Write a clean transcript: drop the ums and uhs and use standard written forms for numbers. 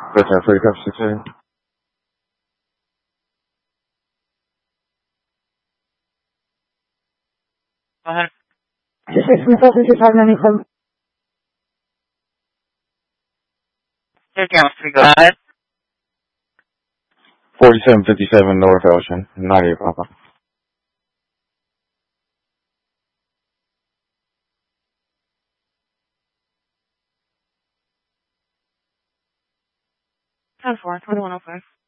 Veteran Free Cup 16. Go ahead. go ahead. 4757 North Ocean. Not here, Papa. Ten four, 2105.